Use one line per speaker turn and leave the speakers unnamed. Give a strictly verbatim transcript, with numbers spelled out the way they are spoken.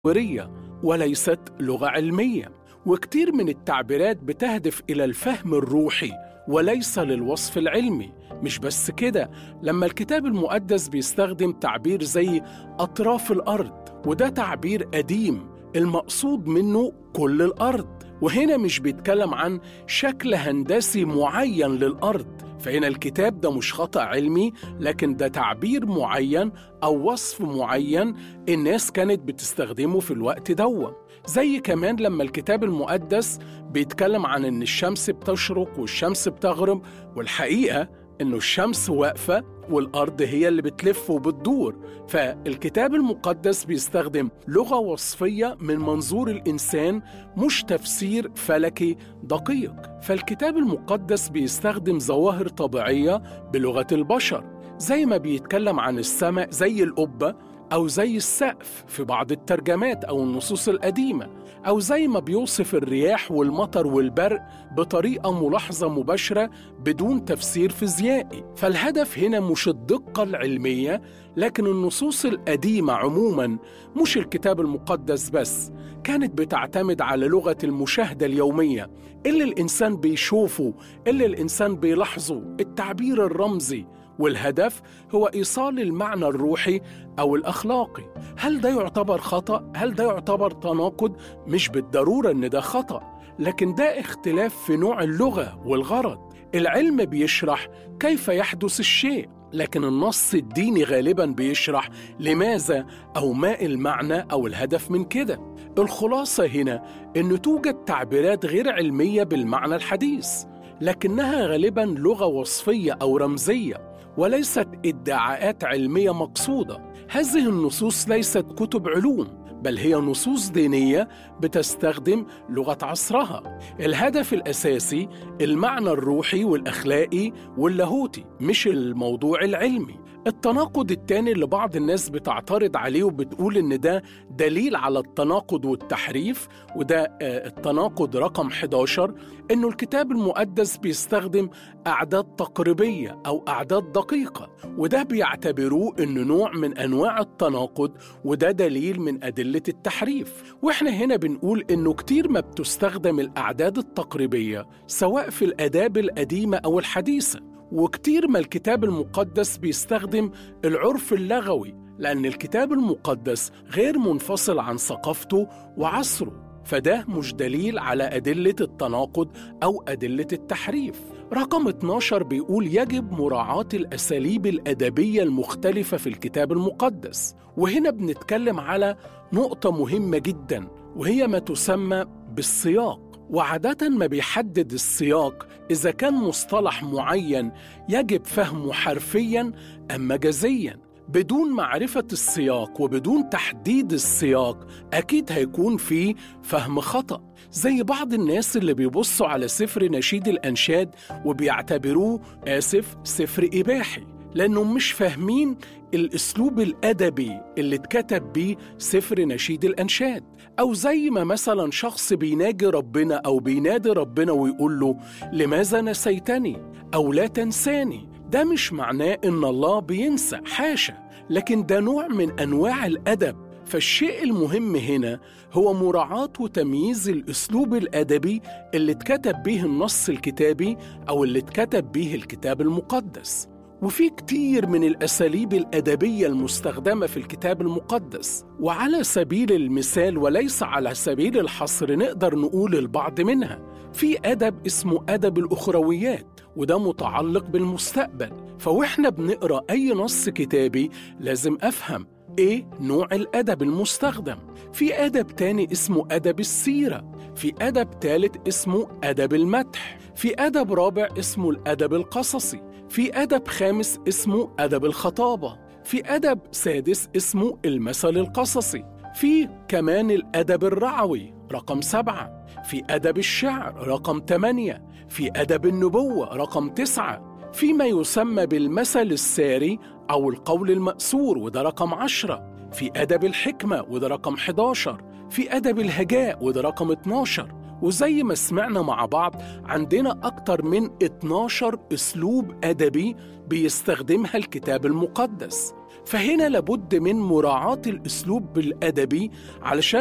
تصويرية وليست لغة علمية، وكتير من التعبيرات بتهدف إلى الفهم الروحي وليس للوصف العلمي. مش بس كده، لما الكتاب المقدس بيستخدم تعبير زي أطراف الأرض، وده تعبير قديم المقصود منه كل الأرض، وهنا مش بيتكلم عن شكل هندسي معين للأرض، فهنا الكتاب ده مش خطأ علمي، لكن ده تعبير معين أو وصف معين الناس كانت بتستخدمه في الوقت دوا. زي كمان لما الكتاب المقدس بيتكلم عن إن الشمس بتشرق والشمس بتغرب، والحقيقة إنه الشمس واقفة والأرض هي اللي بتلف وبتدور، فالكتاب المقدس بيستخدم لغة وصفية من منظور الإنسان، مش تفسير فلكي دقيق. فالكتاب المقدس بيستخدم ظواهر طبيعية بلغة البشر، زي ما بيتكلم عن السماء زي القبة أو زي السقف في بعض الترجمات أو النصوص القديمة، أو زي ما بيوصف الرياح والمطر والبرق بطريقة ملاحظة مباشرة بدون تفسير فيزيائي. فالهدف هنا مش الدقة العلمية، لكن النصوص القديمة عموماً، مش الكتاب المقدس بس، كانت بتعتمد على لغة المشاهدة اليومية اللي الإنسان بيشوفه، اللي الإنسان بيلاحظه، التعبير الرمزي، والهدف هو إيصال المعنى الروحي أو الأخلاقي. هل ده يعتبر خطأ؟ هل ده يعتبر تناقض؟ مش بالضرورة إن ده خطأ، لكن ده اختلاف في نوع اللغة والغرض. العلم بيشرح كيف يحدث الشيء، لكن النص الديني غالباً بيشرح لماذا أو ما المعنى أو الهدف من كده. الخلاصة هنا إن توجد تعبيرات غير علمية بالمعنى الحديث، لكنها غالباً لغة وصفية أو رمزية وليست ادعاءات علمية مقصودة. هذه النصوص ليست كتب علوم، بل هي نصوص دينية بتستخدم لغة عصرها. الهدف الأساسي المعنى الروحي والأخلاقي واللاهوتي، مش الموضوع العلمي. التناقض التاني اللي بعض الناس بتعترض عليه وبتقول إن ده دليل على التناقض والتحريف، وده التناقض رقم إحدى عشر، إنه الكتاب المقدس بيستخدم أعداد تقريبية أو أعداد دقيقة، وده بيعتبروه إنه نوع من أنواع التناقض، وده دليل من أدلة التحريف. وإحنا هنا بنقول إنه كتير ما بتستخدم الأعداد التقريبية سواء في الآداب القديمة أو الحديثة، وكتير ما الكتاب المقدس بيستخدم العرف اللغوي، لأن الكتاب المقدس غير منفصل عن ثقافته وعصره، فده مش دليل على أدلة التناقض أو أدلة التحريف. رقم اتناشر بيقول يجب مراعاة الأساليب الأدبية المختلفة في الكتاب المقدس، وهنا بنتكلم على نقطة مهمة جدا، وهي ما تسمى بالسياق. وعادة ما بيحدد السياق إذا كان مصطلح معين يجب فهمه حرفياً أم مجازياً. بدون معرفة السياق وبدون تحديد السياق أكيد هيكون في فهم خطأ، زي بعض الناس اللي بيبصوا على سفر نشيد الأنشاد وبيعتبروه آسف سفر إباحي، لأنهم مش فاهمين الأسلوب الأدبي اللي اتكتب بيه سفر نشيد الأنشاد. أو زي ما مثلا شخص بيناجي ربنا أو بينادي ربنا ويقول له لماذا نسيتني أو لا تنساني، ده مش معناه إن الله بينسى، حاشا، لكن ده نوع من أنواع الأدب. فالشيء المهم هنا هو مراعاة وتمييز الأسلوب الأدبي اللي اتكتب به النص الكتابي أو اللي اتكتب به الكتاب المقدس. وفي كتير من الأساليب الأدبية المستخدمة في الكتاب المقدس، وعلى سبيل المثال وليس على سبيل الحصر نقدر نقول البعض منها. في أدب اسمه أدب الأخرويات، وده متعلق بالمستقبل، فوإحنا بنقرأ أي نص كتابي لازم أفهم إيه نوع الأدب المستخدم. في أدب تاني اسمه أدب السيرة، في أدب تالت اسمه أدب المدح، في أدب رابع اسمه الأدب القصصي، في أدب خامس اسمه أدب الخطابة، في أدب سادس اسمه المثل القصصي، في كمان الأدب الرعوي رقم سبعة، في أدب الشعر رقم ثمانية، في أدب النبوة رقم تسعة، في ما يسمى بالمثل الساري أو القول المأثور وده رقم عشرة، في أدب الحكمة وده رقم إحدى عشر، في أدب الهجاء وده رقم اتناشر. وزي ما سمعنا مع بعض عندنا أكتر من اتناشر أسلوب أدبي بيستخدمها الكتاب المقدس. فهنا لابد من مراعاة الأسلوب الأدبي علشان